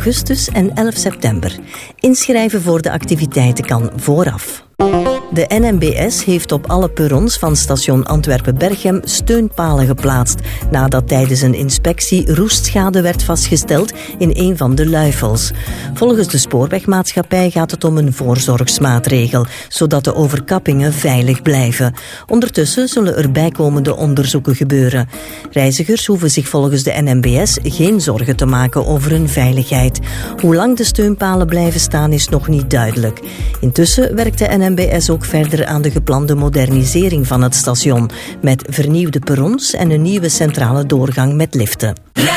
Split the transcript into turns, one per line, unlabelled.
augustus en 11 september. Inschrijven voor de activiteiten kan vooraf. De NMBS heeft op alle perrons van station Antwerpen-Berchem steunpalen geplaatst, nadat tijdens een inspectie roestschade werd vastgesteld in een van de luifels. Volgens de spoorwegmaatschappij gaat het om een voorzorgsmaatregel, zodat de overkappingen veilig blijven. Ondertussen zullen er bijkomende onderzoeken gebeuren. Reizigers hoeven zich volgens de NMBS geen zorgen te maken over hun veiligheid. Hoe lang de steunpalen blijven staan is nog niet duidelijk. Intussen werkt de NMBS ook verder aan de geplande modernisering van het station, met vernieuwde perrons en een nieuwe centrale doorgang met liften.